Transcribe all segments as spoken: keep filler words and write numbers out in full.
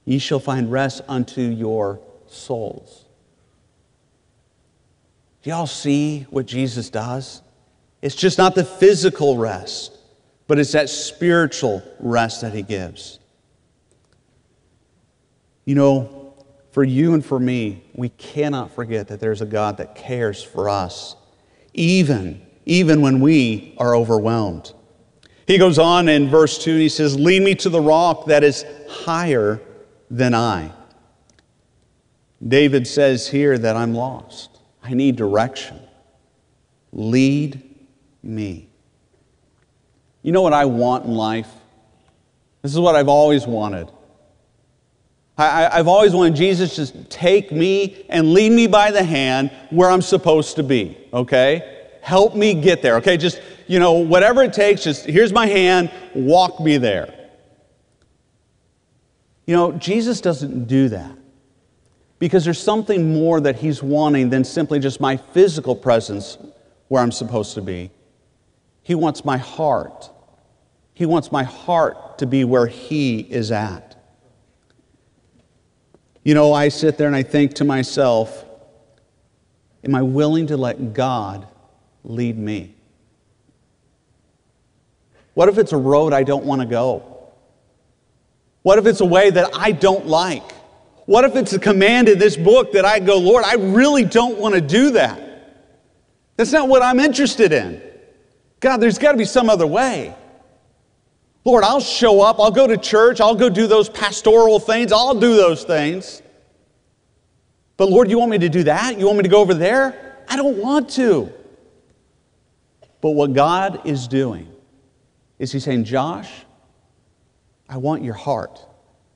Ye shall find rest unto your souls. Do y'all see what Jesus does? It's just not the physical rest, but it's that spiritual rest that he gives. You know, for you and for me, we cannot forget that there's a God that cares for us, even, even when we are overwhelmed. He goes on in verse two, and he says, lead me to the rock that is higher than I. David says here that I'm lost. I need direction. Lead me. You know what I want in life? This is what I've always wanted. I, I've always wanted Jesus to take me and lead me by the hand where I'm supposed to be, okay? Help me get there, okay? Just, you know, whatever it takes, just here's my hand, walk me there. You know, Jesus doesn't do that because there's something more that he's wanting than simply just my physical presence where I'm supposed to be. He wants my heart. He wants my heart to be where he is at. You know, I sit there and I think to myself, am I willing to let God lead me? What if it's a road I don't want to go? What if it's a way that I don't like? What if it's a command in this book that I go, Lord, I really don't want to do that. That's not what I'm interested in. God, there's got to be some other way. Lord, I'll show up, I'll go to church, I'll go do those pastoral things, I'll do those things. But Lord, you want me to do that? You want me to go over there? I don't want to. But what God is doing is he's saying, Josh, I want your heart.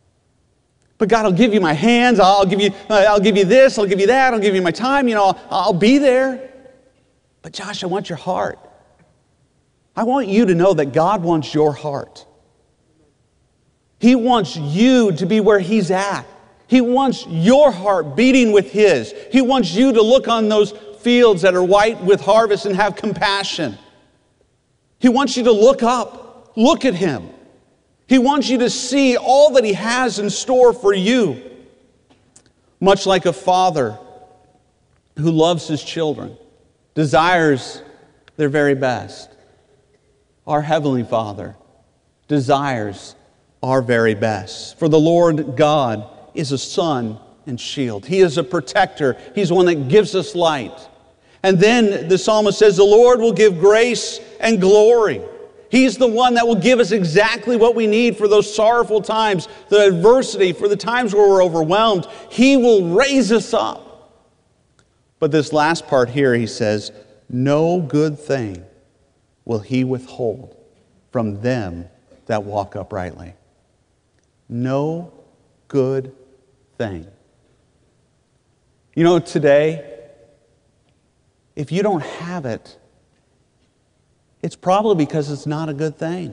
But God, I'll give you my hands, I'll give you, I'll give you this, I'll give you that, I'll give you my time, you know, I'll, I'll be there. But Josh, I want your heart. I want you to know that God wants your heart. He wants you to be where he's at. He wants your heart beating with his. He wants you to look on those fields that are white with harvest and have compassion. He wants you to look up, look at him. He wants you to see all that he has in store for you. Much like a father who loves his children, desires their very best. Our Heavenly Father desires our very best. For the Lord God is a sun and shield. He is a protector. He's one that gives us light. And then the psalmist says, the Lord will give grace and glory. He's the one that will give us exactly what we need for those sorrowful times, the adversity, for the times where we're overwhelmed. He will raise us up. But this last part here, he says, no good thing will he withhold from them that walk uprightly. No good thing. You know, today, if you don't have it, it's probably because it's not a good thing.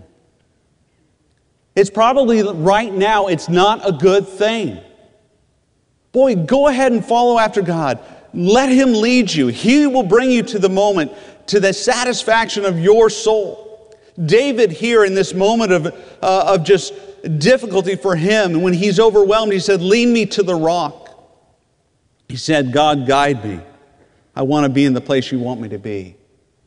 It's probably right now it's not a good thing. Boy, go ahead and follow after God. Let him lead you. He will bring you to the moment, to the satisfaction of your soul. David here in this moment of, uh, of just difficulty for him, when he's overwhelmed, he said, lead me to the rock. He said, God, guide me. I want to be in the place you want me to be.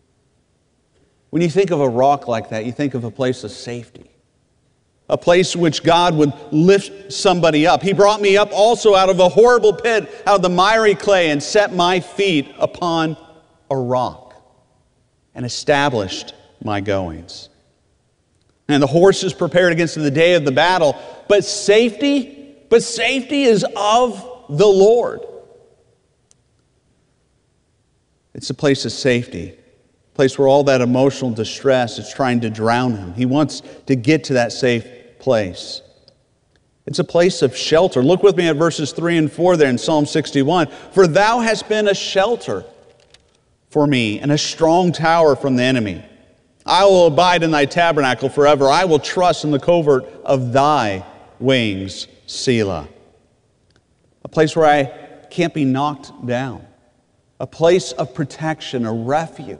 When you think of a rock like that, you think of a place of safety. A place which God would lift somebody up. He brought me up also out of a horrible pit, out of the miry clay, and set my feet upon a rock, and established my goings. And the horse is prepared against the day of the battle, but safety, but safety is of the Lord. It's a place of safety. Place where all that emotional distress is trying to drown him. He wants to get to that safe place. It's a place of shelter. Look with me at verses three and four there in Psalm sixty-one. For thou hast been a shelter for me and a strong tower from the enemy. I will abide in thy tabernacle forever. I will trust in the covert of thy wings, Selah. A place where I can't be knocked down. A place of protection, a refuge.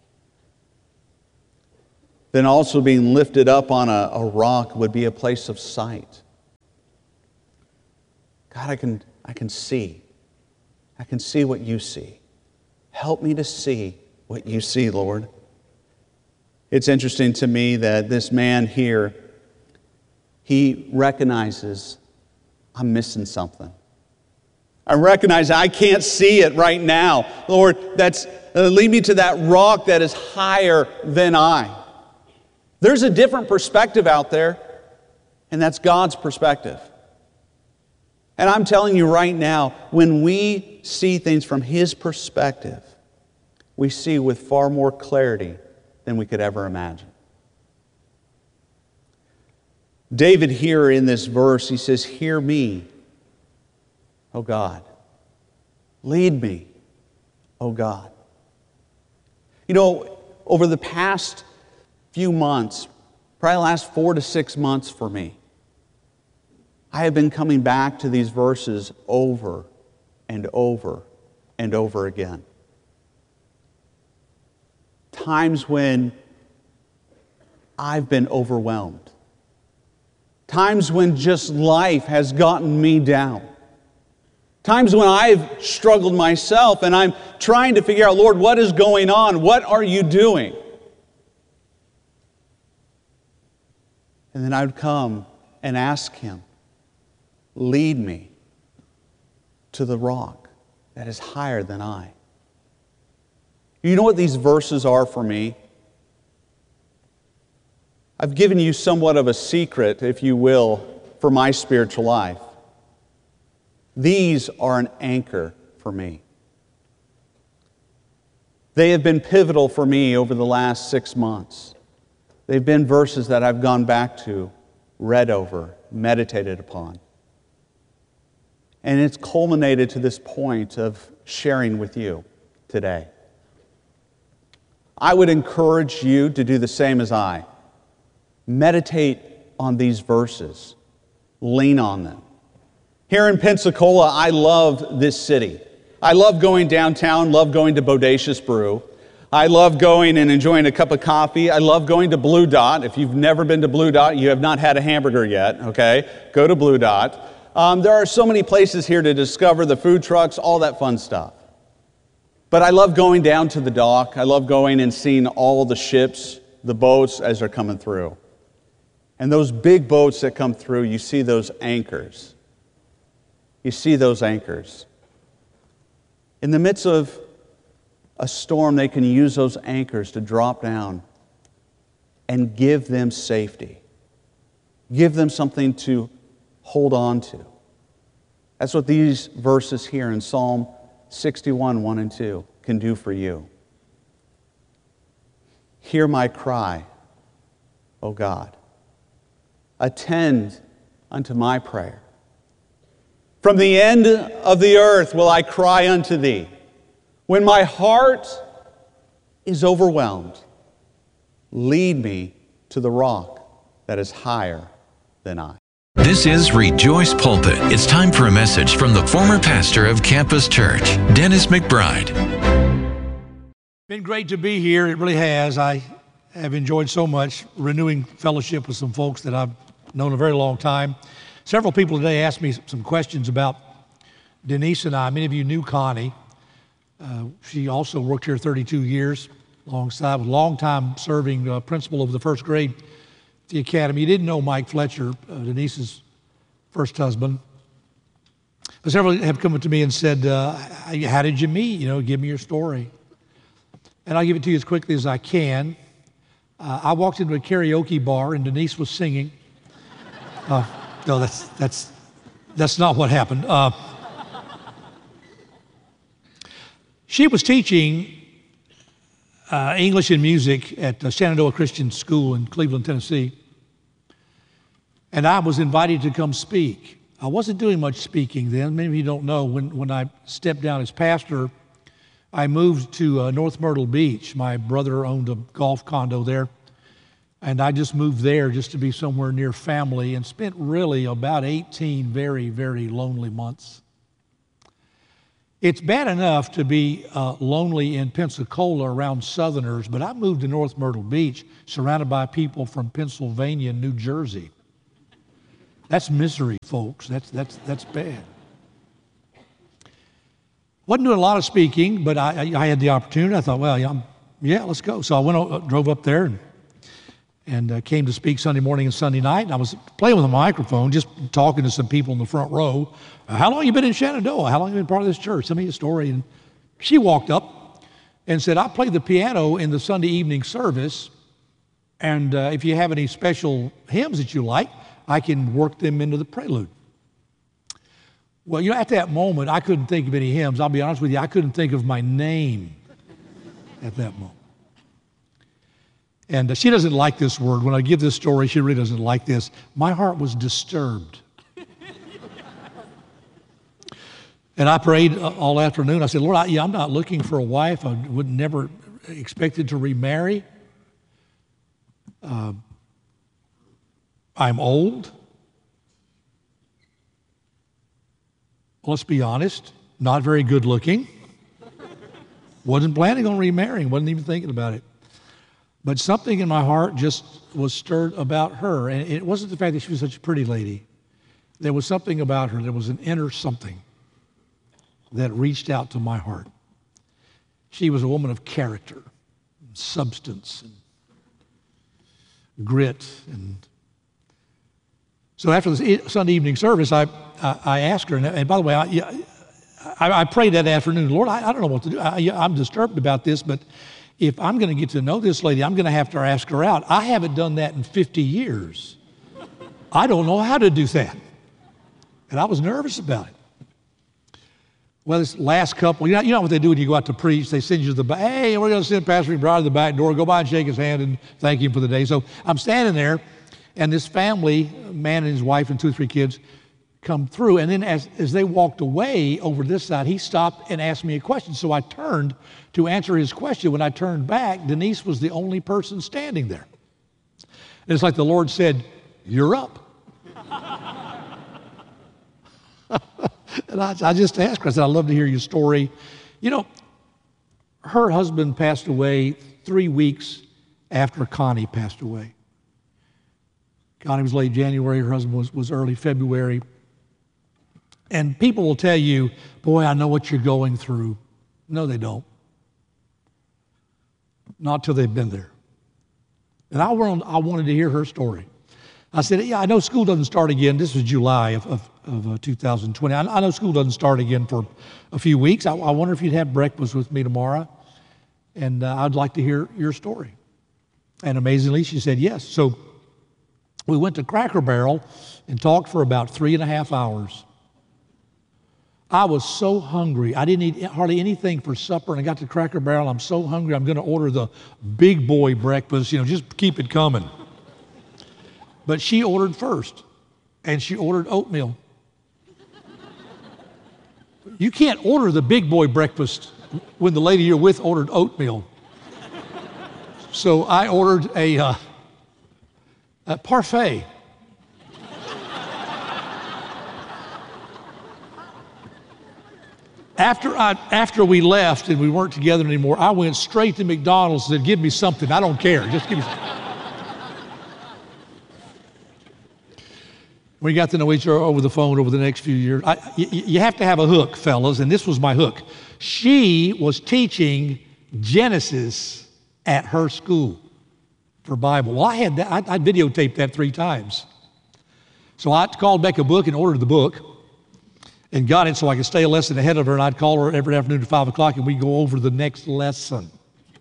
Then also being lifted up on a, a rock would be a place of sight. God, I can, I can see. I can see what you see. Help me to see what you see, Lord. It's interesting to me that this man here, he recognizes I'm missing something. I recognize I can't see it right now. Lord, that's uh, lead me to that rock that is higher than I. There's a different perspective out there, and that's God's perspective. And I'm telling you right now, when we see things from His perspective, we see with far more clarity than we could ever imagine. David here in this verse, he says, "Hear me, O God. Lead me, O God." You know, over the past few months, probably the last four to six months for me, I have been coming back to these verses over and over and over again. Times when I've been overwhelmed. Times when just life has gotten me down. Times when I've struggled myself and I'm trying to figure out, Lord, what is going on? What are you doing? And then I would come and ask Him, lead me to the rock that is higher than I. You know what these verses are for me? I've given you somewhat of a secret, if you will, for my spiritual life. These are an anchor for me. They have been pivotal for me over the last six months. They've been verses that I've gone back to, read over, meditated upon. And it's culminated to this point of sharing with you today. I would encourage you to do the same as I. Meditate on these verses. Lean on them. Here in Pensacola, I love this city. I love going downtown, love going to Bodacious Brew. I love going and enjoying a cup of coffee. I love going to Blue Dot. If you've never been to Blue Dot, you have not had a hamburger yet, okay? Go to Blue Dot. Um, there are so many places here to discover, the food trucks, all that fun stuff. But I love going down to the dock. I love going and seeing all the ships, the boats as they're coming through. And those big boats that come through, you see those anchors. You see those anchors. In the midst of a storm, they can use those anchors to drop down and give them safety. Give them something to hold on to. That's what these verses here in Psalm sixty-one, one and two can do for you. Hear my cry, O God. Attend unto my prayer. From the end of the earth will I cry unto thee. When my heart is overwhelmed, lead me to the rock that is higher than I. This is Rejoice Pulpit. It's time for a message from the former pastor of Campus Church, Dennis McBride. Been great to be here. It really has. I have enjoyed so much renewing fellowship with some folks that I've known a very long time. Several people today asked me some questions about Denise and I. Many of you knew Connie. Uh, she also worked here thirty-two years alongside with long-time serving uh, principal of the first grade at the academy. You didn't know Mike Fletcher, uh, Denise's first husband. But several have come up to me and said, uh, how did you meet? You know, give me your story. And I'll give it to you as quickly as I can. Uh, I walked into a karaoke bar and Denise was singing. Uh, no, that's that's that's not what happened. Uh, she was teaching uh, English and music at uh, Shenandoah Christian School in Cleveland, Tennessee, and I was invited to come speak. I wasn't doing much speaking then. Many of you don't know. When when I stepped down as pastor, I moved to uh, North Myrtle Beach. My brother owned a golf condo there. And I just moved there just to be somewhere near family and spent really about eighteen very, very lonely months. It's bad enough to be uh, lonely in Pensacola around Southerners, but I moved to North Myrtle Beach surrounded by people from Pennsylvania and New Jersey. That's misery, folks. That's, that's, that's bad. Wasn't doing a lot of speaking, but I, I had the opportunity. I thought, well, yeah, I'm, yeah let's go. So I went, uh, drove up there and, and uh, came to speak Sunday morning and Sunday night. And I was playing with a microphone, just talking to some people in the front row. Uh, How long you been in Shenandoah? How long you been part of this church? Tell me a story. And she walked up and said, I played the piano in the Sunday evening service, and uh, if you have any special hymns that you like, I can work them into the prelude. Well, you know, at that moment, I couldn't think of any hymns. I'll be honest with you, I couldn't think of my name at that moment. And uh, she doesn't like this word. When I give this story, she really doesn't like this. My heart was disturbed. And I prayed all afternoon. I said, Lord, I, yeah, I'm not looking for a wife. I would never expected to remarry. Uh, I'm old. Let's be honest, not very good looking. Wasn't planning on remarrying, wasn't even thinking about it. But something in my heart just was stirred about her. And it wasn't the fact that she was such a pretty lady. There was something about her. There was an inner something that reached out to my heart. She was a woman of character, and substance, and grit. And so after the Sunday evening service, I, I, I asked her, and, and by the way, I, I, I prayed that afternoon, Lord, I, I don't know what to do. I, I'm disturbed about this, but if I'm going to get to know this lady, I'm going to have to ask her out. I haven't done that in fifty years. I don't know how to do that. And I was nervous about it. Well, this last couple, you know, you know what they do when you go out to preach? They send you to the back. Hey, we're going to send Pastor McBride to the back door. Go by and shake his hand and thank him for the day. So I'm standing there, and this family, a man and his wife and two or three kids, come through. And then as, as they walked away over this side, he stopped and asked me a question. So I turned to answer his question. When I turned back, Denise was the only person standing there. And it's like the Lord said, you're up. And I, I just asked her, I said, I'd love to hear your story. You know, her husband passed away three weeks after Connie passed away. Connie was late January, her husband was, was early February. And people will tell you, boy, I know what you're going through. No, they don't. Not till they've been there. And I wanted, I wanted to hear her story. I said, yeah, I know school doesn't start again. This was July of, of, of uh, two thousand twenty. I, I know school doesn't start again for a few weeks. I, I wonder if you'd have breakfast with me tomorrow, and uh, I'd like to hear your story. And amazingly, she said yes. So we went to Cracker Barrel and talked for about three and a half hours. I was so hungry. I didn't eat hardly anything for supper, and I got to Cracker Barrel. I'm so hungry, I'm going to order the big boy breakfast. You know, just keep it coming. But she ordered first, and she ordered oatmeal. You can't order the big boy breakfast when the lady you're with ordered oatmeal. So I ordered a, uh, a parfait. After, I, after we left and we weren't together anymore, I went straight to McDonald's and said, give me something. I don't care. Just give me something. We got to know each other over the phone over the next few years. I, you, you have to have a hook, fellas, and this was my hook. She was teaching Genesis at her school for Bible. Well, I had that. I, I videotaped that three times. So I called Beck a book and ordered the book and got it so I could stay a lesson ahead of her, and I'd call her every afternoon at five o'clock, and we'd go over the next lesson.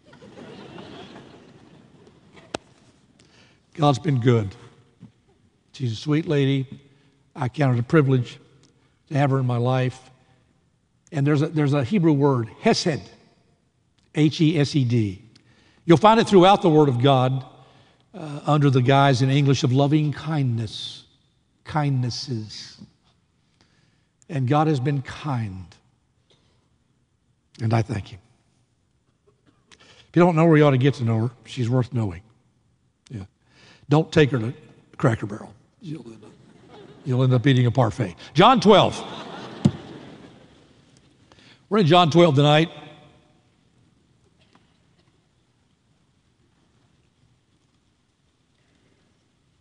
God's been good. She's a sweet lady. I count it a privilege to have her in my life. And there's a, there's a Hebrew word, hesed, H E S E D. You'll find it throughout the Word of God uh, under the guise in English of loving kindness, kindnesses. And God has been kind. And I thank Him. If you don't know her, you ought to get to know her. She's worth knowing. Yeah. Don't take her to Cracker Barrel. You'll end up, you'll end up eating a parfait. John twelve. We're in John twelve tonight.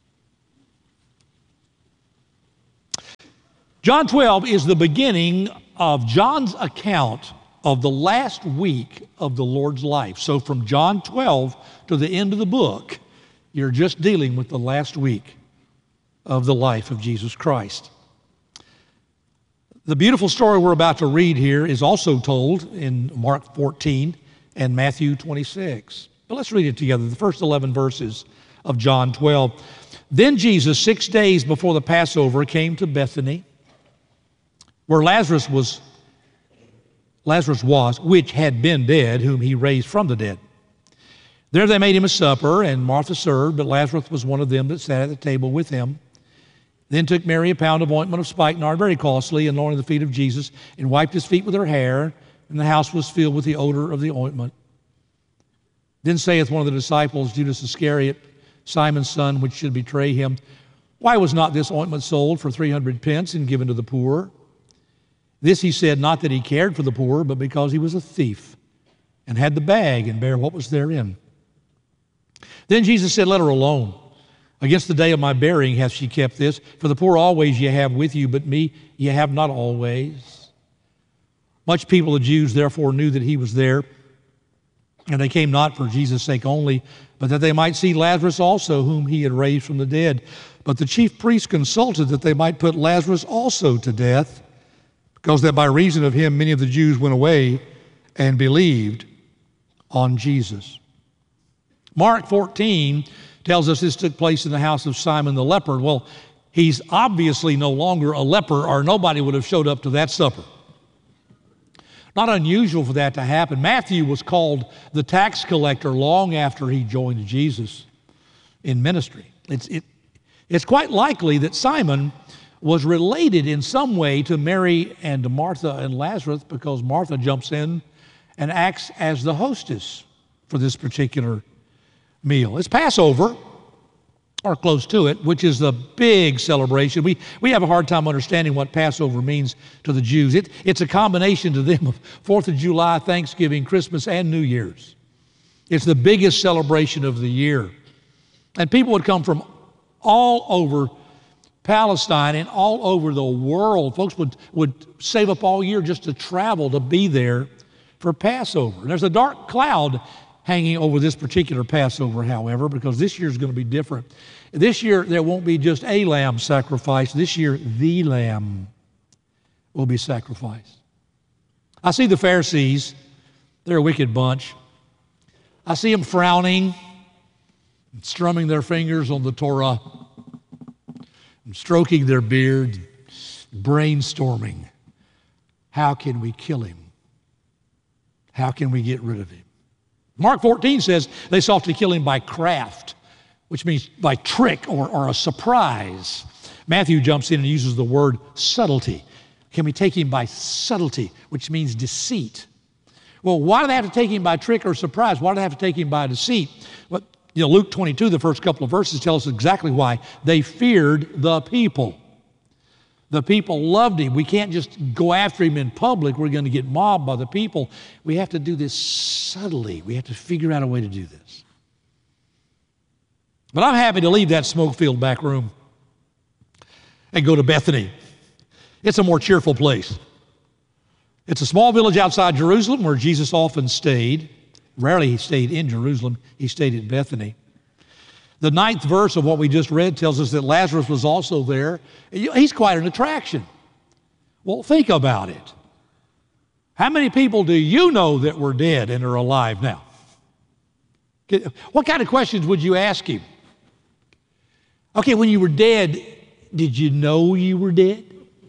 John twelve is the beginning of John's account of the last week of the Lord's life. So from John twelve to the end of the book, you're just dealing with the last week of the life of Jesus Christ. The beautiful story we're about to read here is also told in Mark fourteen and Matthew twenty-six. But let's read it together, the first eleven verses of John twelve. Then Jesus, six days before the Passover, came to Bethany, where Lazarus was Lazarus was, which had been dead, whom he raised from the dead. There they made him a supper, and Martha served, but Lazarus was one of them that sat at the table with him. Then took Mary a pound of ointment of spikenard, very costly, and anointed the feet of Jesus, and wiped his feet with her hair, and the house was filled with the odor of the ointment. Then saith one of the disciples, Judas Iscariot, Simon's son, which should betray him, why was not this ointment sold for three hundred pence and given to the poor? This he said, not that he cared for the poor, but because he was a thief, and had the bag, and bare what was therein. Then Jesus said, let her alone. Against the day of my burying hath she kept this. For the poor always ye have with you, but me ye have not always. Much people of the Jews therefore knew that he was there, and they came not for Jesus' sake only, but that they might see Lazarus also, whom he had raised from the dead. But the chief priests consulted that they might put Lazarus also to death, because that by reason of him many of the Jews went away and believed on Jesus. Mark fourteen tells us this took place in the house of Simon the leper. Well, he's obviously no longer a leper, or nobody would have showed up to that supper. Not unusual for that to happen. Matthew was called the tax collector long after he joined Jesus in ministry. It's, it, it's quite likely that Simon was related in some way to Mary and to Martha and Lazarus, because Martha jumps in and acts as the hostess for this particular meal. It's Passover, or close to it, which is the big celebration. We, we have a hard time understanding what Passover means to the Jews. It, it's a combination to them of fourth of July, Thanksgiving, Christmas, and New Year's. It's the biggest celebration of the year. And people would come from all over Palestine and all over the world. Folks would, would save up all year just to travel to be there for Passover. And there's a dark cloud hanging over this particular Passover, however, because this year is going to be different. This year, there won't be just a lamb sacrificed. This year, the lamb will be sacrificed. I see the Pharisees. They're a wicked bunch. I see them frowning, strumming their fingers on the Torah, stroking their beard, brainstorming. How can we kill him? How can we get rid of him? Mark fourteen says they sought to kill him by craft, which means by trick or, or a surprise. Matthew jumps in and uses the word subtlety. Can we take him by subtlety, which means deceit? Well, why do they have to take him by trick or surprise? Why do they have to take him by deceit? Well, you know, Luke twenty-two, the first couple of verses, tell us exactly why. They feared the people. The people loved him. We can't just go after him in public. We're going to get mobbed by the people. We have to do this subtly. We have to figure out a way to do this. But I'm happy to leave that smoke-filled back room and go to Bethany. It's a more cheerful place. It's a small village outside Jerusalem where Jesus often stayed. Rarely he stayed in Jerusalem. He stayed at Bethany. The ninth verse of what we just read tells us that Lazarus was also there. He's quite an attraction. Well, think about it. How many people do you know that were dead and are alive now? What kind of questions would you ask him? Okay, when you were dead, did you know you were dead?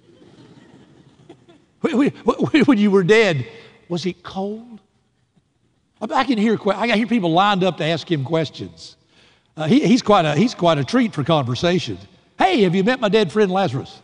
When you were dead, was it cold? I can hear, I can hear people lined up to ask him questions. Uh, he, he's, quite a, he's quite a treat for conversation. Hey, have you met my dead friend Lazarus?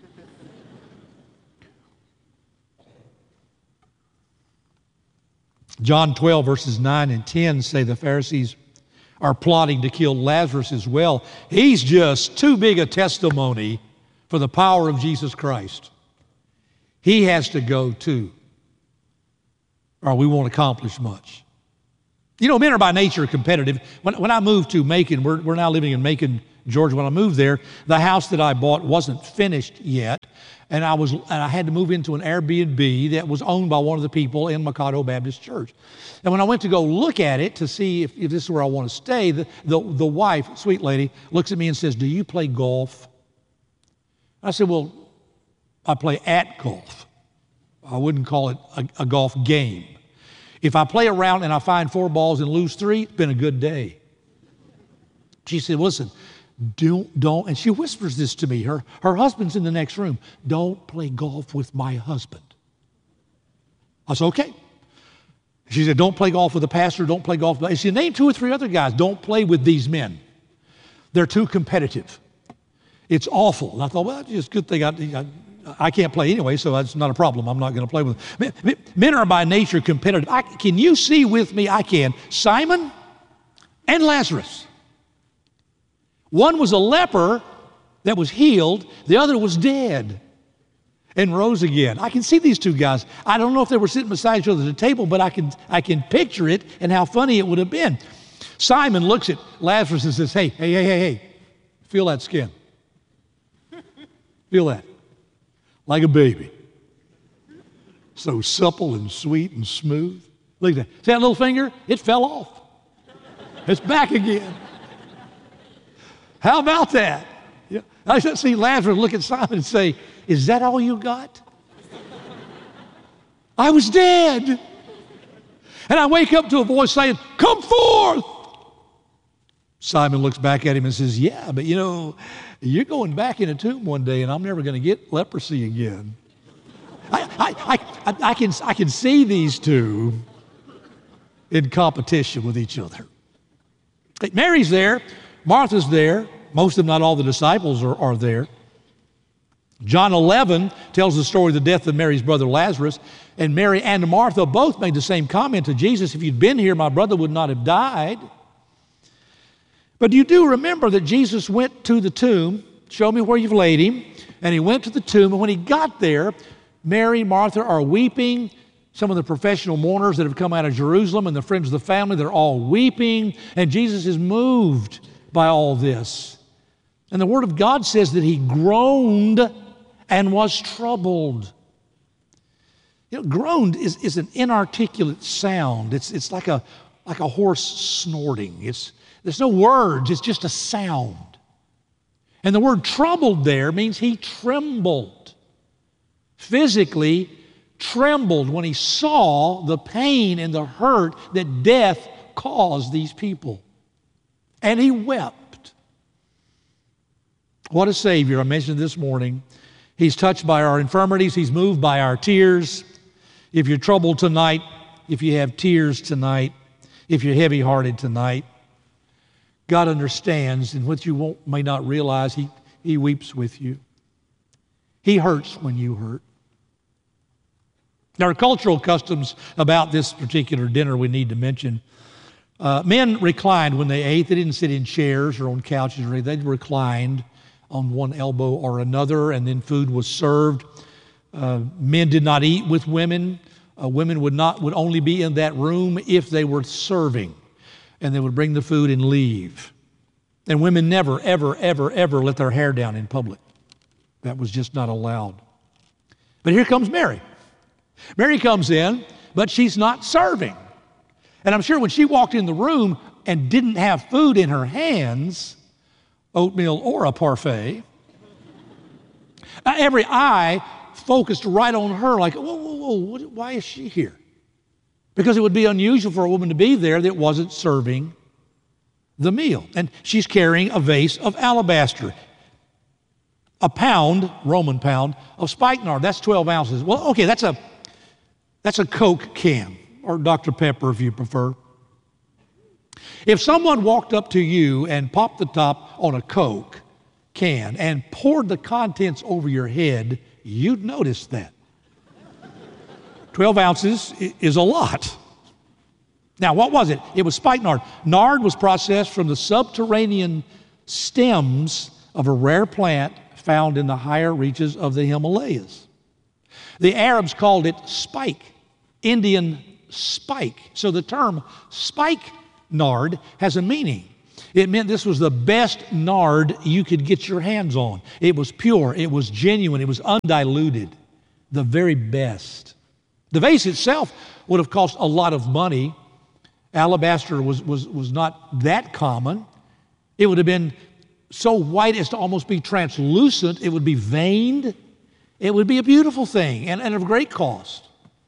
John twelve, verses nine and ten say the Pharisees are plotting to kill Lazarus as well. He's just too big a testimony for the power of Jesus Christ. He has to go too, or we won't accomplish much. You know, men are by nature competitive. When, when I moved to Macon, we're, we're now living in Macon, Georgia when I moved there. The house that I bought wasn't finished yet, and I was and I had to move into an Airbnb that was owned by one of the people in Mikado Baptist Church. And when I went to go look at it to see if, if this is where I want to stay, the, the, the wife, sweet lady, looks at me and says, "Do you play golf?" I said, "Well, I play at golf. I wouldn't call it a, a golf game. If I play around and I find four balls and lose three, it's been a good day." She said, "Listen, don't, don't," and she whispers this to me. Her, her husband's in the next room. "Don't play golf with my husband." I said, "Okay." She said, "Don't play golf with the pastor. Don't play golf." And she named two or three other guys. "Don't play with these men. They're too competitive. It's awful." And I thought, well, it's a good thing I, I, I can't play anyway, so that's not a problem. I'm not going to play with them. Men, men are by nature competitive. I, can you see with me? I can. Simon and Lazarus. One was a leper that was healed. The other was dead and rose again. I can see these two guys. I don't know if they were sitting beside each other at the table, but I can, I can picture it and how funny it would have been. Simon looks at Lazarus and says, "Hey, hey, hey, hey, hey, feel that skin. Feel that. Like a baby. So supple and sweet and smooth. Look at that. See that little finger? It fell off. It's back again. How about that?" Yeah. I should see Lazarus look at Simon and say, "Is that all you got? I was dead." And I wake up to a voice saying, "Come forth." Simon looks back at him and says, "Yeah, but you know, you're going back in a tomb one day and I'm never going to get leprosy again." I, I, I, I, can, I can see these two in competition with each other. Mary's there. Martha's there. Most of them, not all the disciples are, are there. John eleven tells the story of the death of Mary's brother Lazarus. And Mary and Martha both made the same comment to Jesus: "If you'd been here, my brother would not have died." But you do remember that Jesus went to the tomb. "Show me where you've laid him." And he went to the tomb. And when he got there, Mary and Martha are weeping. Some of the professional mourners that have come out of Jerusalem and the friends of the family, they're all weeping. And Jesus is moved by all this. And the Word of God says that he groaned and was troubled. You know, groaned is, is an inarticulate sound. It's, it's like a, like a horse snorting. It's, there's no words, it's just a sound. And the word troubled there means he trembled. Physically trembled when he saw the pain and the hurt that death caused these people. And he wept. What a Savior. I mentioned this morning. He's touched by our infirmities. He's moved by our tears. If you're troubled tonight, if you have tears tonight, if you're heavy-hearted tonight, God understands, and what you won't, may not realize, he, he weeps with you. He hurts when you hurt. There are cultural customs about this particular dinner we need to mention. Uh, men reclined when they ate. They didn't sit in chairs or on couches or anything. They reclined on one elbow or another, and then food was served. Uh, men did not eat with women. Uh, women would not would only be in that room if they were serving, and they would bring the food and leave. And women never, ever, ever, ever let their hair down in public. That was just not allowed. But here comes Mary. Mary comes in, but she's not serving. And I'm sure when she walked in the room and didn't have food in her hands, oatmeal or a parfait, every eye focused right on her like, whoa, whoa, whoa, what, why is she here? Because it would be unusual for a woman to be there that wasn't serving the meal. And she's carrying a vase of alabaster. A pound, Roman pound, of spikenard. That's twelve ounces. Well, okay, that's a, that's a Coke can, or Doctor Pepper if you prefer. If someone walked up to you and popped the top on a Coke can and poured the contents over your head, you'd notice that. twelve ounces is a lot. Now, what was it? It was spikenard. Nard was processed from the subterranean stems of a rare plant found in the higher reaches of the Himalayas. The Arabs called it spike, Indian spike. So the term spikenard has a meaning. It meant this was the best nard you could get your hands on. It was pure, it was genuine, it was undiluted, the very best. The vase itself would have cost a lot of money. Alabaster was, was, was not that common. It would have been so white as to almost be translucent. It would be veined. It would be a beautiful thing and, and of great cost.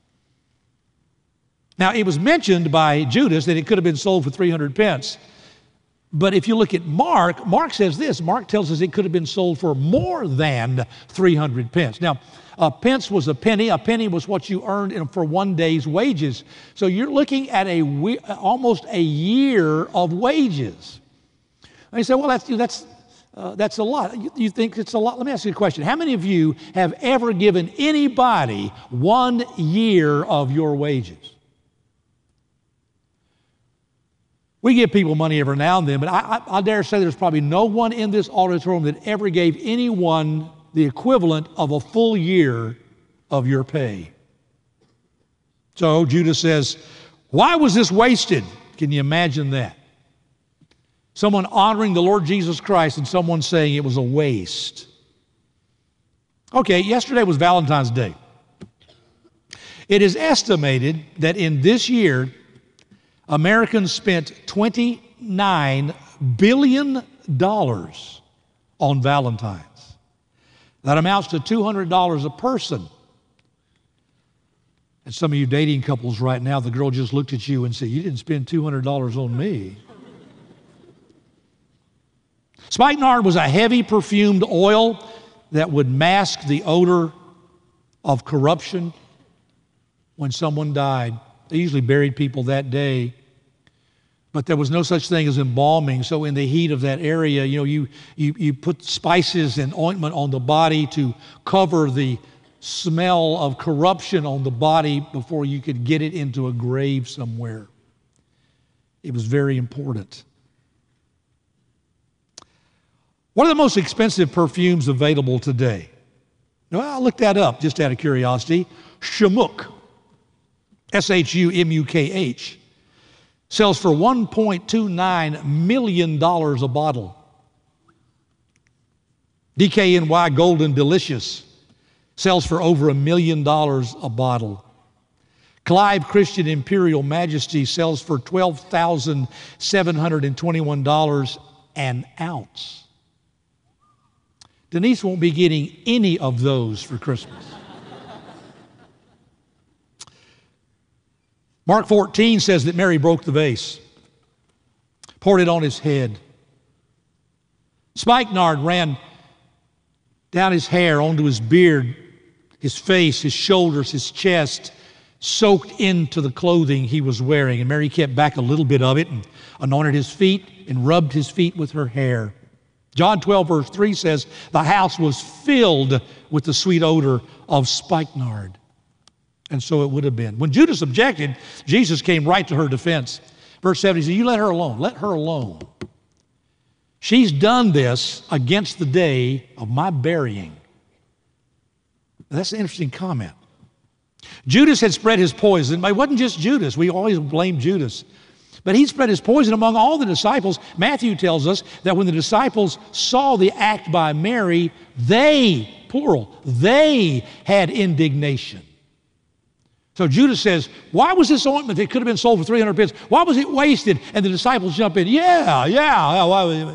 Now, it was mentioned by Judas that it could have been sold for three hundred pence. But if you look at Mark, Mark says this. Mark tells us it could have been sold for more than three hundred pence. Now, a pence was a penny. A penny was what you earned in, for one day's wages. So you're looking at a we, almost a year of wages. And you say, well, that's, that's, uh, that's a lot. You, you think it's a lot? Let me ask you a question. How many of you have ever given anybody one year of your wages? We give people money every now and then, but I, I, I dare say there's probably no one in this auditorium that ever gave anyone the equivalent of a full year of your pay. So Judas says, why was this wasted? Can you imagine that? Someone honoring the Lord Jesus Christ and someone saying it was a waste. Okay, yesterday was Valentine's Day. It is estimated that in this year, Americans spent twenty-nine billion dollars on Valentine's. That amounts to two hundred dollars a person. And some of you dating couples right now, the girl just looked at you and said, you didn't spend two hundred dollars on me. Spikenard was a heavy perfumed oil that would mask the odor of corruption when someone died. They usually buried people that day, but there was no such thing as embalming. So in the heat of that area, you know, you, you, you put spices and ointment on the body to cover the smell of corruption on the body before you could get it into a grave somewhere. It was very important. What are the most expensive perfumes available today? Well, I'll look that up just out of curiosity. Shamook. S H U M U K H, sells for one point two nine million dollars a bottle. D K N Y Golden Delicious sells for over a million dollars a bottle. Clive Christian Imperial Majesty sells for twelve thousand seven hundred twenty-one dollars an ounce. Denise won't be getting any of those for Christmas. Mark fourteen says that Mary broke the vase, poured it on his head. Spikenard ran down his hair, onto his beard, his face, his shoulders, his chest, soaked into the clothing he was wearing. And Mary kept back a little bit of it and anointed his feet and rubbed his feet with her hair. John twelve, verse three says, the house was filled with the sweet odor of spikenard. And so it would have been. When Judas objected, Jesus came right to her defense. Verse seven, he said, you let her alone. Let her alone. She's done this against the day of my burying. That's an interesting comment. Judas had spread his poison. It wasn't just Judas. We always blame Judas. But he spread his poison among all the disciples. Matthew tells us that when the disciples saw the act by Mary, they, plural, they had indignation. So Judas says, why was this ointment that could have been sold for three hundred pence, why was it wasted? And the disciples jump in, yeah, yeah, yeah, why was it?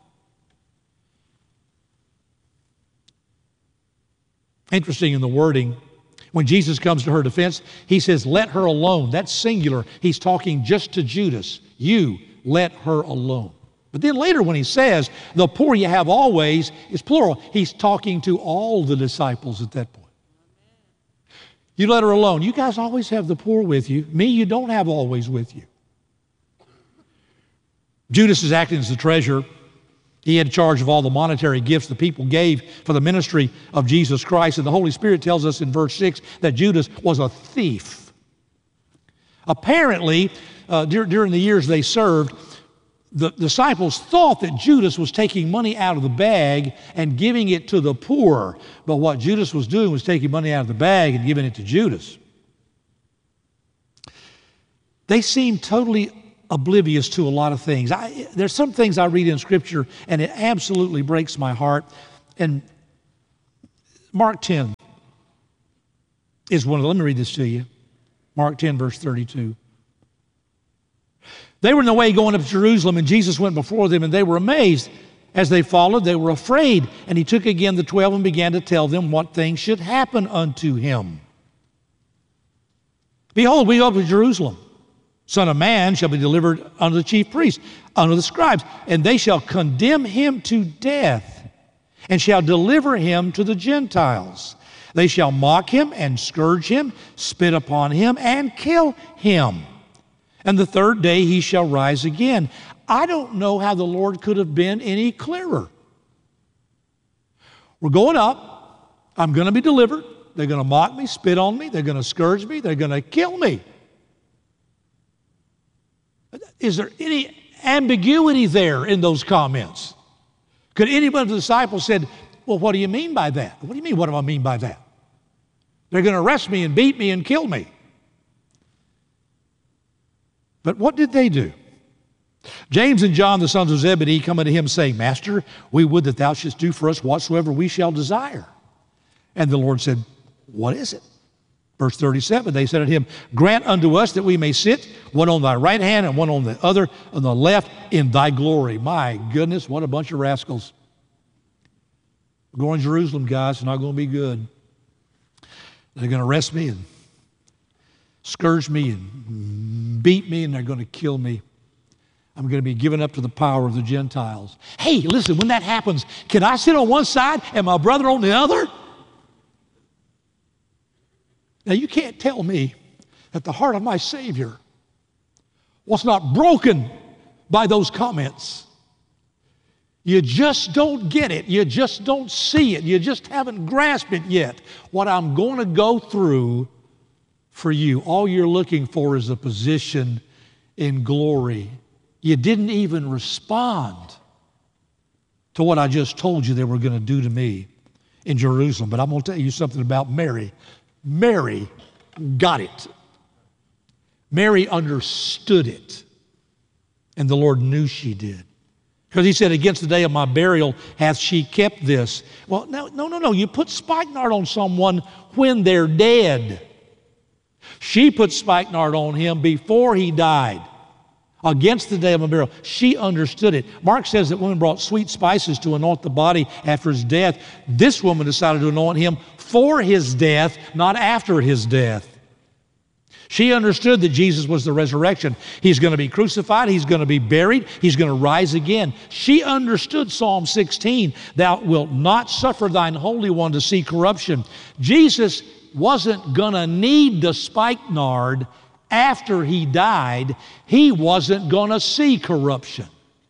Interesting in the wording, when Jesus comes to her defense, he says, let her alone. That's singular. He's talking just to Judas. You let her alone. But then later when he says, the poor you have always, is plural. He's talking to all the disciples at that point. You let her alone. You guys always have the poor with you. Me, you don't have always with you. Judas is acting as the treasurer. He had charge of all the monetary gifts the people gave for the ministry of Jesus Christ. And the Holy Spirit tells us in verse six that Judas was a thief. Apparently, uh, dur- during the years they served, the disciples thought that Judas was taking money out of the bag and giving it to the poor. But what Judas was doing was taking money out of the bag and giving it to Judas. They seemed totally oblivious to a lot of things. I, there's some things I read in Scripture, and it absolutely breaks my heart. And Mark ten is one of them. Let me read this to you. Mark ten, verse thirty-two. They were in the way going up to Jerusalem, and Jesus went before them, and they were amazed. As they followed, they were afraid. And he took again the twelve and began to tell them what things should happen unto him. Behold, we go up to Jerusalem. Son of Man shall be delivered unto the chief priests, unto the scribes, and they shall condemn him to death, and shall deliver him to the Gentiles. They shall mock him and scourge him, spit upon him, and kill him. And the third day he shall rise again. I don't know how the Lord could have been any clearer. We're going up. I'm going to be delivered. They're going to mock me, spit on me. They're going to scourge me. They're going to kill me. Is there any ambiguity there in those comments? Could any one of the disciples said, well, what do you mean by that? What do you mean, what do I mean by that? They're going to arrest me and beat me and kill me. But what did they do? James and John, the sons of Zebedee, come unto him, saying, Master, we would that thou shouldst do for us whatsoever we shall desire. And the Lord said, what is it? Verse thirty-seven, they said unto him, grant unto us that we may sit, one on thy right hand and one on the other, on the left, in thy glory. My goodness, what a bunch of rascals. We're going to Jerusalem, guys. It's not going to be good. They're going to arrest me and scourge me and beat me, and they're going to kill me. I'm going to be given up to the power of the Gentiles. Hey, listen, when that happens, can I sit on one side and my brother on the other? Now, you can't tell me that the heart of my Savior was not broken by those comments. You just don't get it. You just don't see it. You just haven't grasped it yet. What I'm going to go through for you, all you're looking for is a position in glory. You didn't even respond to what I just told you they were going to do to me in Jerusalem. But I'm going to tell you something about Mary. Mary got it. Mary understood it. And the Lord knew she did. Because he said, against the day of my burial hath she kept this. Well, no, no, no, no. You put spikenard on someone when they're dead. She put spikenard on him before he died. Against the day of my burial. She understood it. Mark says that women brought sweet spices to anoint the body after his death. This woman decided to anoint him for his death, not after his death. She understood that Jesus was the resurrection. He's going to be crucified. He's going to be buried. He's going to rise again. She understood Psalm sixteen, thou wilt not suffer thine Holy One to see corruption. Jesus wasn't going to need the spikenard after he died. He wasn't going to see corruption.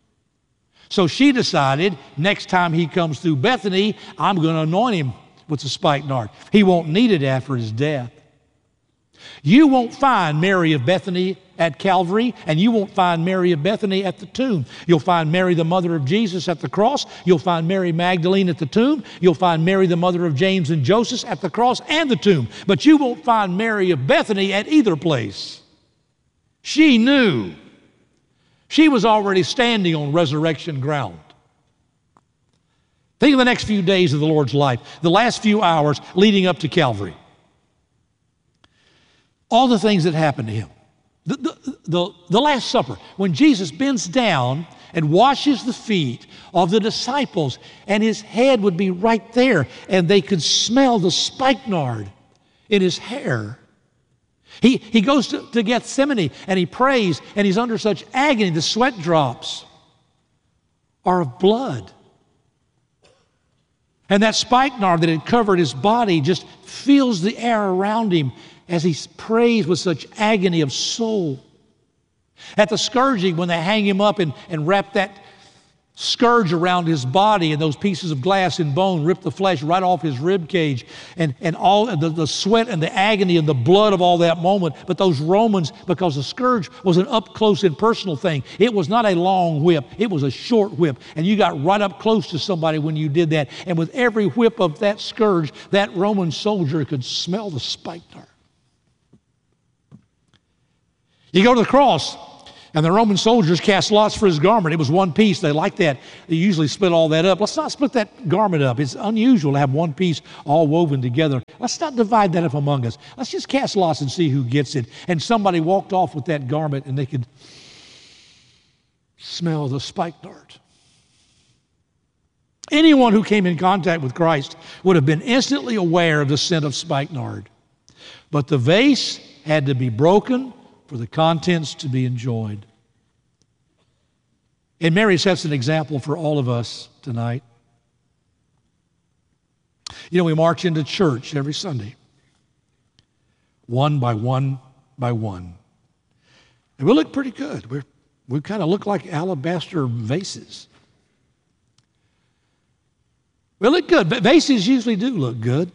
So she decided next time he comes through Bethany, I'm going to anoint him with the spikenard. He won't need it after his death. You won't find Mary of Bethany at Calvary, and you won't find Mary of Bethany at the tomb. You'll find Mary, the mother of Jesus, at the cross. You'll find Mary Magdalene at the tomb. You'll find Mary, the mother of James and Joseph, at the cross and the tomb. But you won't find Mary of Bethany at either place. She knew. She was already standing on resurrection ground. Think of the next few days of the Lord's life, the last few hours leading up to Calvary. All the things that happened to him. The, the, the, the Last Supper, when Jesus bends down and washes the feet of the disciples, and his head would be right there, and they could smell the spikenard in his hair. He, he goes to, to Gethsemane, and he prays, and he's under such agony, the sweat drops are of blood. And that spikenard that had covered his body just fills the air around him as he prays with such agony of soul. At the scourging, when they hang him up and, and wrap that scourge around his body, and those pieces of glass and bone rip the flesh right off his rib cage, and, and all the, the sweat and the agony and the blood of all that moment. But those Romans, because the scourge was an up close and personal thing, it was not a long whip, it was a short whip, and you got right up close to somebody when you did that. And with every whip of that scourge, that Roman soldier could smell the spikenard. You go to the cross, And the Roman soldiers cast lots for his garment. It was one piece. They liked that. They usually split all that up. Let's not split that garment up. It's unusual to have one piece all woven together. Let's not divide that up among us. Let's just cast lots and see who gets it. And somebody walked off with that garment, and they could smell the spikenard. Anyone who came in contact with Christ would have been instantly aware of the scent of spikenard. But the vase had to be broken for the contents to be enjoyed. And Mary sets an example for all of us tonight. You know, we march into church every Sunday, one by one by one. And we look pretty good. We're, we kind of look like alabaster vases. We look good, but vases usually do look good.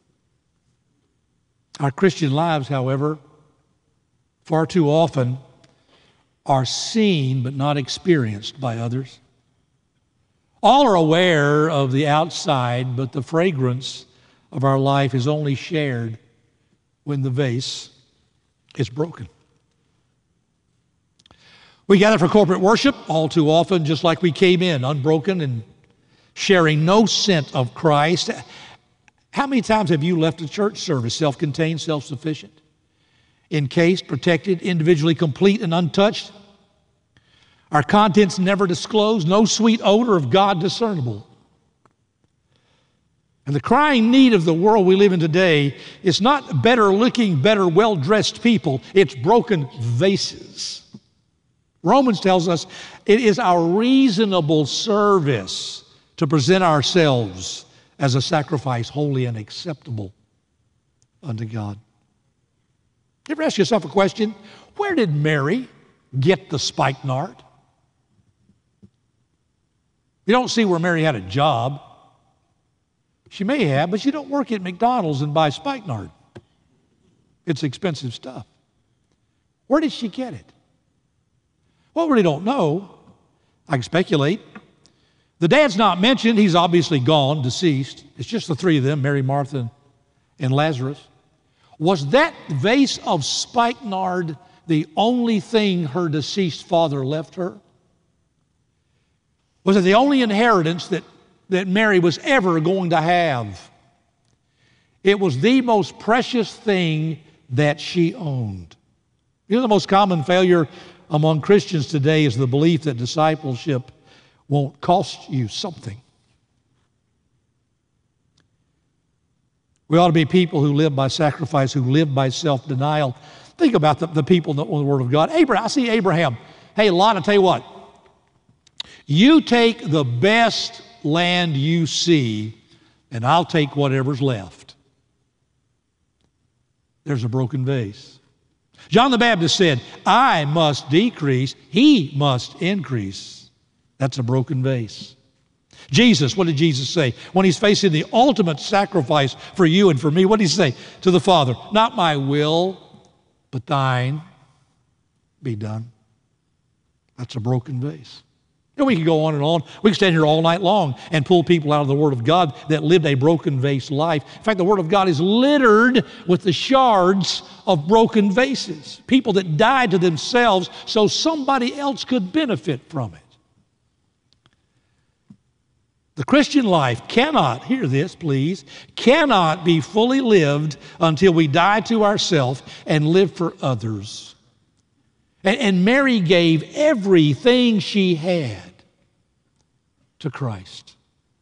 Our Christian lives, however, far too often are seen but not experienced by others. All are aware of the outside, but the fragrance of our life is only shared when the vase is broken. We gather for corporate worship all too often, just like we came in, unbroken and sharing no scent of Christ. How many times have you left a church service self-contained, self-sufficient, encased, protected, individually complete and untouched? Our contents never disclosed, no sweet odor of God discernible. And the crying need of the world we live in today is not better looking, better well-dressed people. It's broken vases. Romans tells us it is our reasonable service to present ourselves as a sacrifice holy and acceptable unto God. You ever ask yourself a question? Where did Mary get the spikenard? You don't see where Mary had a job. She may have, but you don't work at McDonald's and buy spikenard. It's expensive stuff. Where did she get it? Well, we really don't know. I can speculate. The dad's not mentioned. He's obviously gone, deceased. It's just the three of them, Mary, Martha, and Lazarus. Was that vase of spikenard the only thing her deceased father left her? Was it the only inheritance that, that Mary was ever going to have? It was the most precious thing that she owned. You know, the most common failure among Christians today is the belief that discipleship won't cost you something. We ought to be people who live by sacrifice, who live by self-denial. Think about the, the people in the, in the Word of God. Abraham, I see Abraham. Hey, Lot, I'll tell you what. You take the best land you see, and I'll take whatever's left. There's a broken vase. John the Baptist said, I must decrease, he must increase. That's a broken vase. Jesus, what did Jesus say? When he's facing the ultimate sacrifice for you and for me, what did he say to the Father? Not my will, but thine be done. That's a broken vase. You know, we can go on and on. We can stand here all night long and pull people out of the Word of God that lived a broken vase life. In fact, the Word of God is littered with the shards of broken vases. People that died to themselves so somebody else could benefit from it. The Christian life cannot, hear this please, cannot be fully lived until we die to ourselves and live for others. And, and Mary gave everything she had to Christ.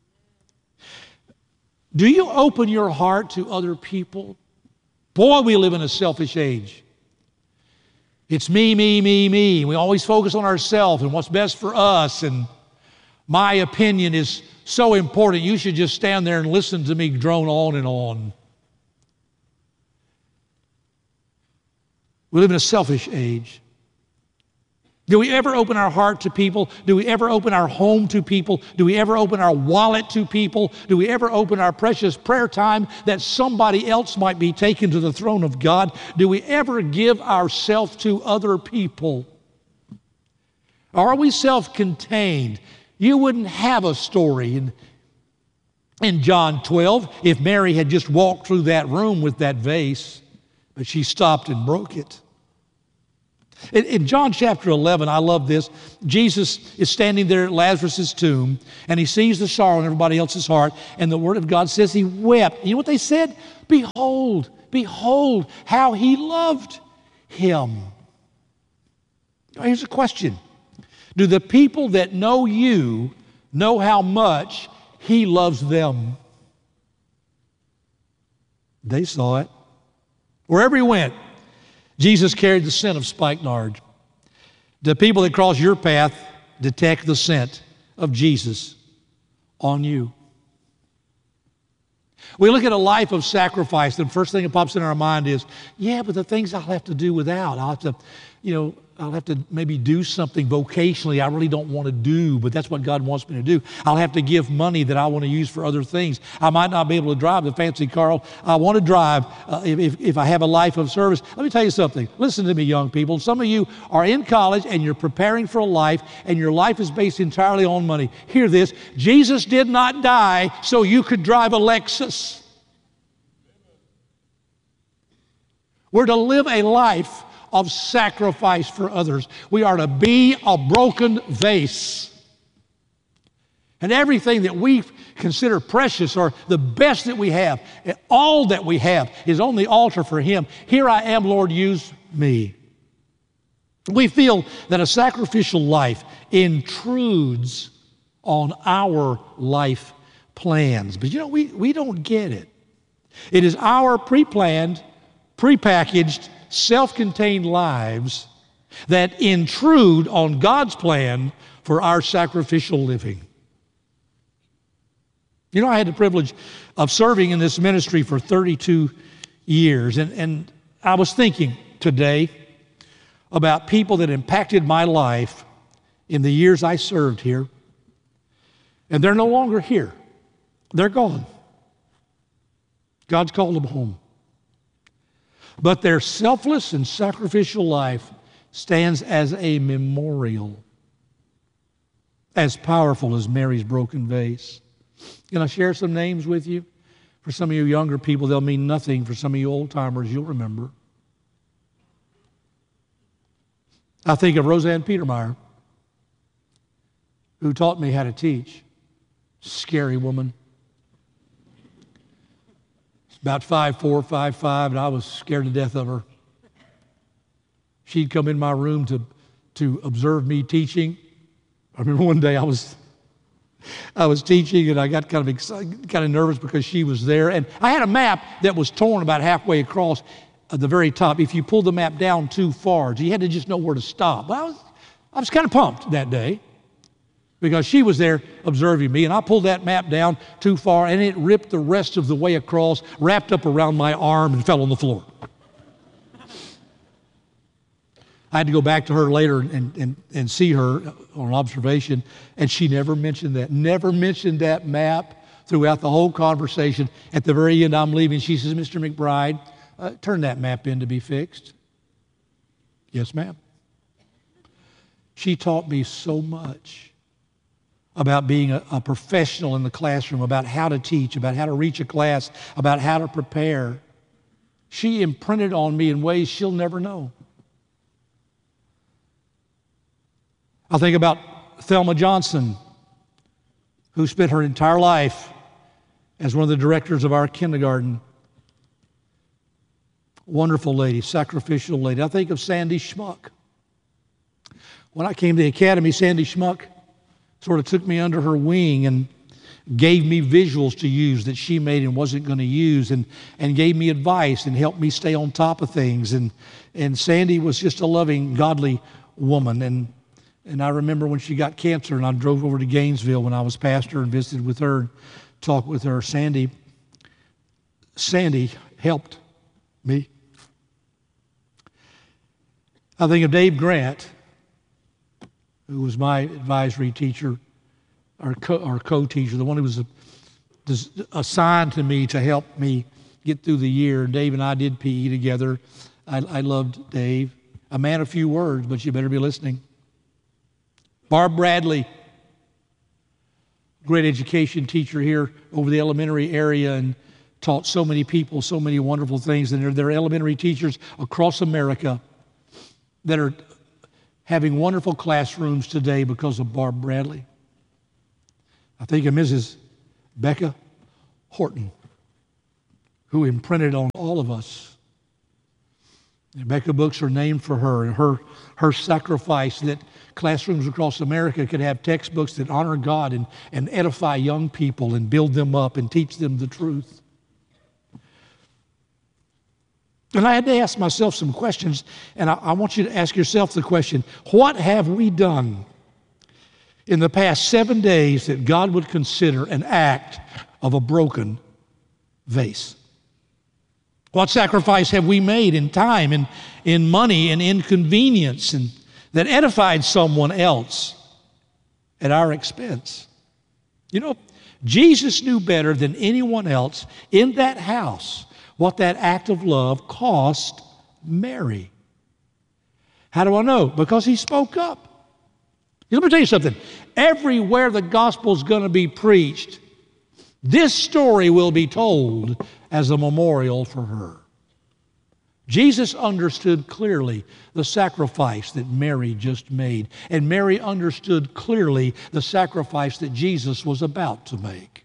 Do you open your heart to other people? Boy, we live in a selfish age. It's me, me, me, me. We always focus on ourselves and what's best for us, and my opinion is so important. You should just stand there and listen to me drone on and on. We live in a selfish age. Do we ever open our heart to people? Do we ever open our home to people? Do we ever open our wallet to people? Do we ever open our precious prayer time that somebody else might be taken to the throne of God? Do we ever give ourselves to other people? Or are we self-contained? You wouldn't have a story in, in John twelve if Mary had just walked through that room with that vase, but she stopped and broke it. In, in John chapter eleven, I love this. Jesus is standing there at Lazarus' tomb, and he sees the sorrow in everybody else's heart, and the Word of God says he wept. You know what they said? Behold, behold how he loved him. Now, here's a question. Do the people that know you know how much he loves them? They saw it. Wherever he went, Jesus carried the scent of spikenard. The people that cross your path detect the scent of Jesus on you. We look at a life of sacrifice, the first thing that pops in our mind is, yeah, but the things I'll have to do without. I'll have to, you know, I'll have to maybe do something vocationally I really don't want to do, but that's what God wants me to do. I'll have to give money that I want to use for other things. I might not be able to drive the fancy car I want to drive uh, if, if I have a life of service. Let me tell you something. Listen to me, young people. Some of you are in college and you're preparing for a life, and your life is based entirely on money. Hear this. Jesus did not die so you could drive a Lexus. We're to live a life of sacrifice for others. We are to be a broken vase. And everything that we consider precious or the best that we have, all that we have is on the altar for Him. Here I am, Lord, use me. We feel that a sacrificial life intrudes on our life plans. But you know, we, we don't get it. It is our pre-planned, pre-packaged, self-contained lives that intrude on God's plan for our sacrificial living. You know, I had the privilege of serving in this ministry for thirty-two years, and, and I was thinking today about people that impacted my life in the years I served here, and they're no longer here. They're gone. God's called them home. But their selfless and sacrificial life stands as a memorial, as powerful as Mary's broken vase. Can I share some names with you? For some of you younger people, they'll mean nothing. For some of you old-timers, you'll remember. I think of Roseanne Petermeyer, who taught me how to teach. Scary woman. About five four, five five, and I was scared to death of her. She'd come in my room to, to observe me teaching. I remember one day I was I was teaching, and I got kind of excited, kind of nervous because she was there. And I had a map that was torn about halfway across at the very top. If you pulled the map down too far, you had to just know where to stop. Well, I was, I was kind of pumped that day, because she was there observing me, and I pulled that map down too far, and it ripped the rest of the way across, wrapped up around my arm, and fell on the floor. I had to go back to her later and, and, and see her on observation, and she never mentioned that, never mentioned that map throughout the whole conversation. At the very end, I'm leaving. She says, Mister McBride, uh, turn that map in to be fixed. Yes, ma'am. She taught me so much about being a, a professional in the classroom, about how to teach, about how to reach a class, about how to prepare. She imprinted on me in ways she'll never know. I think about Thelma Johnson, who spent her entire life as one of the directors of our kindergarten. Wonderful lady, sacrificial lady. I think of Sandy Schmuck. When I came to the academy, Sandy Schmuck sort of took me under her wing and gave me visuals to use that she made and wasn't going to use, and, and gave me advice and helped me stay on top of things. And, and Sandy was just a loving, godly woman. And, and I remember when she got cancer, and I drove over to Gainesville when I was pastor and visited with her and talked with her. Sandy, Sandy helped me. I think of Dave Grant, who was my advisory teacher, our, co- our co-teacher, the one who was assigned to me to help me get through the year. Dave and I did P E together. I, I loved Dave. A man of few words, but you better be listening. Barb Bradley, great education teacher here over the elementary area, and taught so many people so many wonderful things. And there, there are elementary teachers across America that are having wonderful classrooms today because of Barb Bradley. I think of Missus Becca Horton, who imprinted on all of us. The Becca books are named for her and her, her sacrifice that classrooms across America could have textbooks that honor God and, and edify young people and build them up and teach them the truth. And I had to ask myself some questions, and I, I want you to ask yourself the question, what have we done in the past seven days that God would consider an act of a broken vase? What sacrifice have we made in time and in money and inconvenience and that edified someone else at our expense? You know, Jesus knew better than anyone else in that house what that act of love cost Mary. How do I know? Because he spoke up. Let me tell you something. Everywhere the gospel's going to be preached, this story will be told as a memorial for her. Jesus understood clearly the sacrifice that Mary just made, and Mary understood clearly the sacrifice that Jesus was about to make.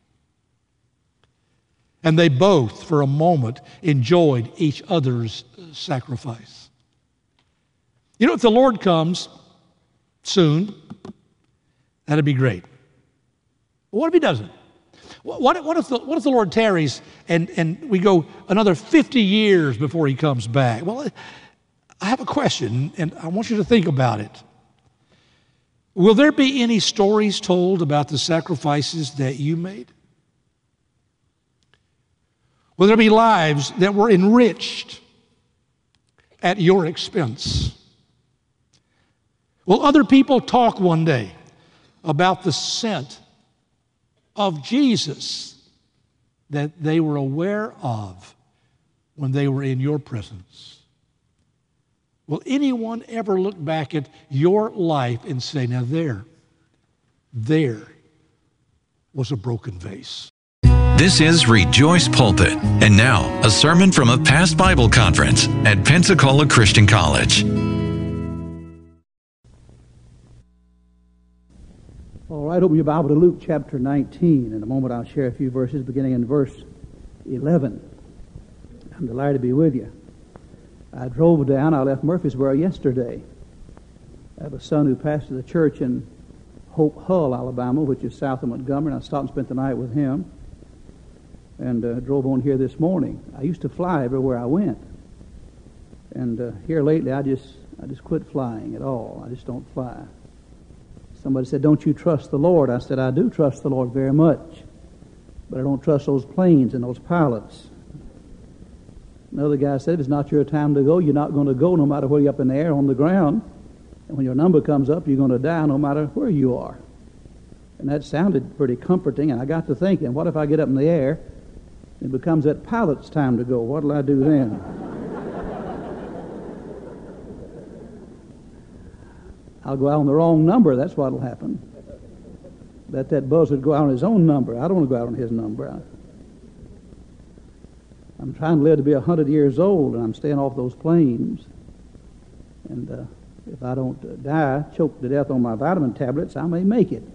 And they both, for a moment, enjoyed each other's sacrifice. You know, if the Lord comes soon, that'd be great. But what if he doesn't? What, what, if the, what if the Lord tarries and, and we go another fifty years before he comes back? Well, I have a question, and I want you to think about it. Will there be any stories told about the sacrifices that you made? Will there be lives that were enriched at your expense? Will other people talk one day about the scent of Jesus that they were aware of when they were in your presence? Will anyone ever look back at your life and say, now there, there was a broken vase? This is Rejoice Pulpit, and now a sermon from a past Bible conference at Pensacola Christian College. All right, open your Bible to Luke chapter nineteen. In a moment I'll share a few verses beginning in verse eleven. I'm delighted to be with you. I drove down, I left Murfreesboro yesterday. I have a son who pastors the church in Hope Hull, Alabama, which is south of Montgomery, and I stopped and spent the night with him and uh, drove on here this morning. I used to fly everywhere I went. And uh, here lately I just I just quit flying at all. I just don't fly. Somebody said, don't you trust the Lord? I said, I do trust the Lord very much, but I don't trust those planes and those pilots. Another guy said, if it's not your time to go, you're not going to go no matter where you're up in the air or on the ground. And when your number comes up, you're going to die no matter where you are. And that sounded pretty comforting, and I got to thinking, what if I get up in the air and it becomes that pilot's time to go? What'll I do then? I'll go out on the wrong number. That's what'll happen. Let that buzzard go out on his own number. I don't want to go out on his number. I, I'm trying to live to be a hundred years old, and I'm staying off those planes. And uh, if I don't uh, die, choke to death on my vitamin tablets, I may make it.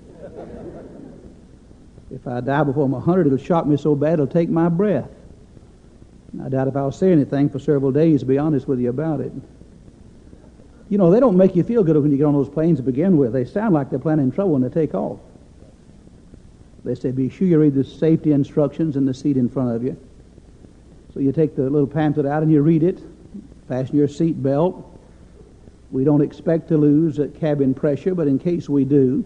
If I die before I'm a hundred, it'll shock me so bad it'll take my breath. I doubt if I'll say anything for several days, to be honest with you about it. You know, they don't make you feel good when you get on those planes to begin with. They sound like they're planning trouble when they take off. They say, be sure you read the safety instructions in the seat in front of you. So you take the little pamphlet out and you read it. Fasten your seat belt. We don't expect to lose uh, cabin pressure, but in case we do,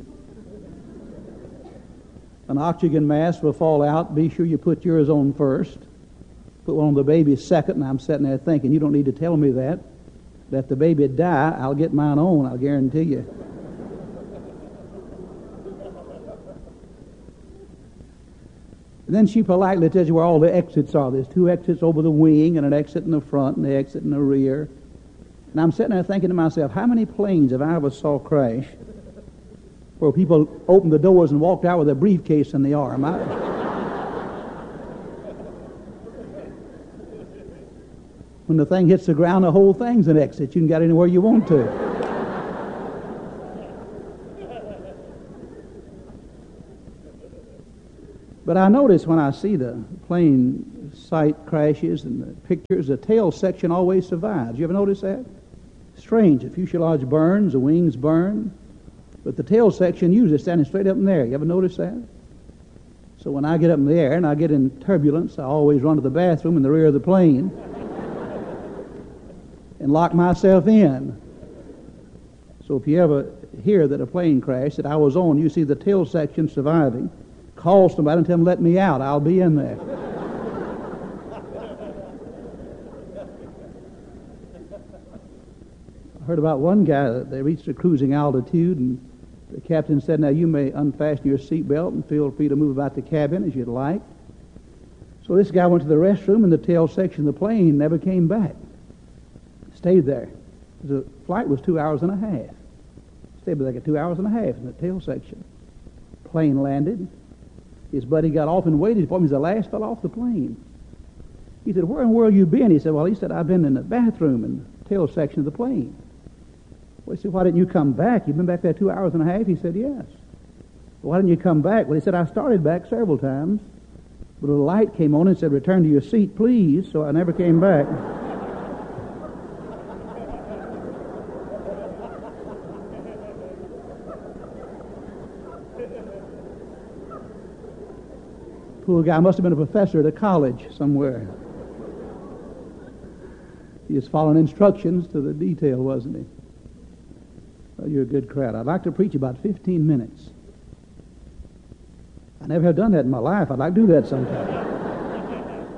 an oxygen mask will fall out. Be sure you put yours on first. Put one on the baby second, and I'm sitting there thinking, you don't need to tell me that. Let the baby die, I'll get mine on, I'll guarantee you. And then she politely tells you where all the exits are. There's two exits over the wing and an exit in the front and an exit in the rear. And I'm sitting there thinking to myself, how many planes have I ever saw crash where people opened the doors and walked out with a briefcase in the arm? I, when the thing hits the ground, the whole thing's an exit. You can get anywhere you want to. But I notice when I see the plane sight crashes and the pictures, the tail section always survives. You ever notice that? Strange. The fuselage burns, the wings burn, but the tail section usually standing straight up in there. You ever notice that? So when I get up in the air and I get in turbulence, I always run to the bathroom in the rear of the plane and lock myself in. So if you ever hear that a plane crashed that I was on, you see the tail section surviving, call somebody and tell them, let me out, I'll be in there. I heard about one guy that they reached a cruising altitude and the captain said, now you may unfasten your seatbelt and feel free to move about the cabin as you'd like. So this guy went to the restroom and the tail section of the plane never came back. Stayed there. The flight was two hours and a half. Stayed there like two hours and a half in the tail section. Plane landed. His buddy got off and waited for him. He was the last fellow off the plane. He said, where in the world you been? He said, well, he said, I've been in the bathroom in the tail section of the plane. Well, he said, why didn't you come back? You've been back there two hours and a half? He said, yes. Well, why didn't you come back? Well, he said, I started back several times, but a light came on and said, return to your seat, please, so I never came back. Poor guy must have been a professor at a college somewhere. He was following instructions to the detail, wasn't he? Well, you're a good crowd. I'd like to preach about fifteen minutes. I never have done that in my life. I'd like to do that sometime.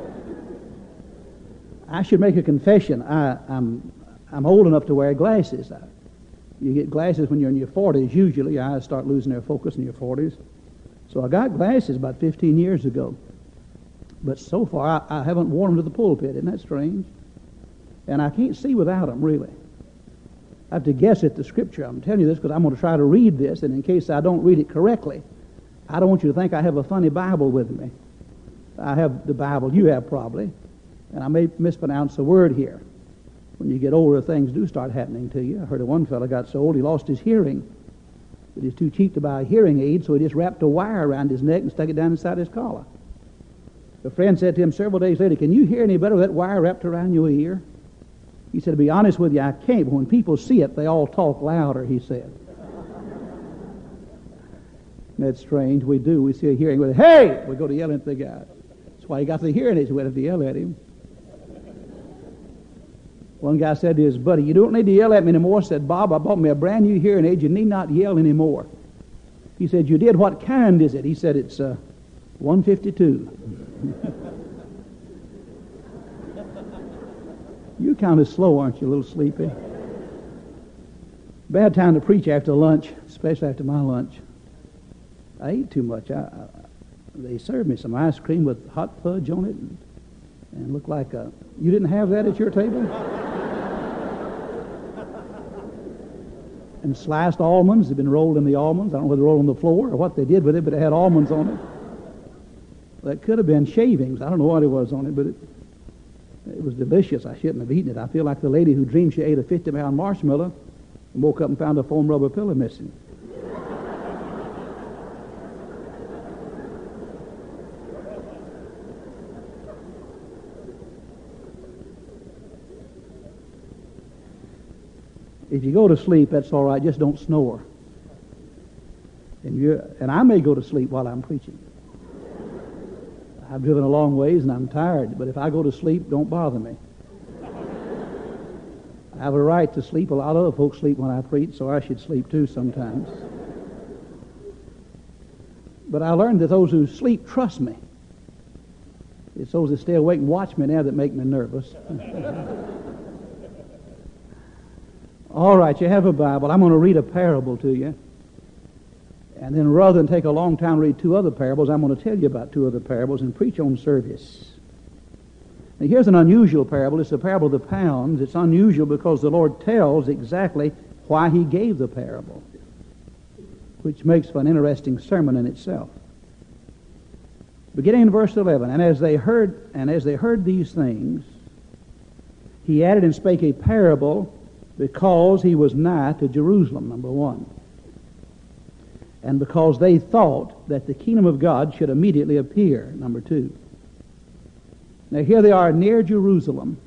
I should make a confession. I, I'm I'm old enough to wear glasses. I, you get glasses when you're in your forties. Usually, your eyes start losing their focus in your forties. So I got glasses about fifteen years ago. But so far, I, I haven't worn them to the pulpit. Isn't that strange? And I can't see without them, really. I have to guess at the Scripture. I'm telling you this because I'm going to try to read this, and in case I don't read it correctly, I don't want you to think I have a funny Bible with me. I have the Bible you have probably, and I may mispronounce a word here. When you get older, things do start happening to you. I heard of one fellow got so old he lost his hearing. But he's too cheap to buy a hearing aid, so he just wrapped a wire around his neck and stuck it down inside his collar. A friend said to him several days later, can you hear any better with that wire wrapped around your ear? He said, to be honest with you, I can't, but when people see it, they all talk louder, he said. That's strange. We do. We see a hearing with, hey! We go to yell at the guy. That's why he got the hearing aids. We have to yell at him. One guy said to his buddy, you don't need to yell at me anymore. Said, Bob, I bought me a brand new hearing aid. You need not yell anymore. He said, you did? What kind is it? He said, it's uh, one fifty-two. You're kind of slow, aren't you, a little sleepy? Bad time to preach after lunch, especially after my lunch. I ate too much. I, I, they served me some ice cream with hot fudge on it and, and looked like a... You didn't have that at your table? And sliced almonds. They've been rolled in the almonds. I don't know whether they rolled on the floor or what they did with it, but it had almonds on it. Well, that could have been shavings. I don't know what it was on it, but it, it was delicious. I shouldn't have eaten it. I feel like the lady who dreamed she ate a fifty-pound marshmallow and woke up and found a foam rubber pillow missing. If you go to sleep, that's all right. Just don't snore. And you and I may go to sleep while I'm preaching. I've driven a long ways and I'm tired, but if I go to sleep, don't bother me. I have a right to sleep. A lot of other folks sleep when I preach, so I should sleep too sometimes. But I learned that those who sleep trust me. It's those that stay awake and watch me now that make me nervous. All right, you have a Bible. I'm going to read a parable to you. And then rather than take a long time to read two other parables, I'm going to tell you about two other parables and preach on service. Now, here's an unusual parable. It's the parable of the pounds. It's unusual because the Lord tells exactly why he gave the parable, which makes for an interesting sermon in itself. Beginning in verse eleven, and as they heard, and as they heard these things, he added and spake a parable because he was nigh to Jerusalem, number one. and because they thought that the kingdom of God should immediately appear, number two. Now here they are near Jerusalem,